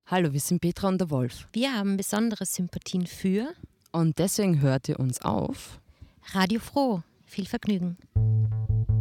Hallo, wir sind Petra und der Wolf. Wir haben besondere Sympathien für Und deswegen hört ihr uns auf Radio Froh. Viel Vergnügen.